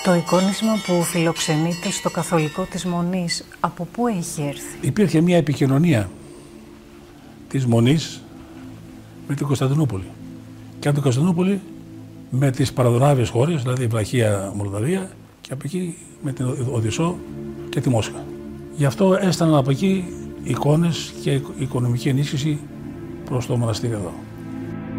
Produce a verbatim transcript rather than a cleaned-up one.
Το εικόνισμα που φιλοξενείται στο καθολικό της Μονής, από πού έχει έρθει? Υπήρχε μια επικοινωνία της Μονής με την Κωνσταντινούπολη και από την Κωνσταντινούπολη με τις παραδονάβιες χώρες, δηλαδή Βραχία, Μολδαβία, και από εκεί με την Οδυσσό και τη Μόσχα. Γι' αυτό έσταναν από εκεί εικόνες και οικονομική ενίσχυση προς το μοναστήρι εδώ.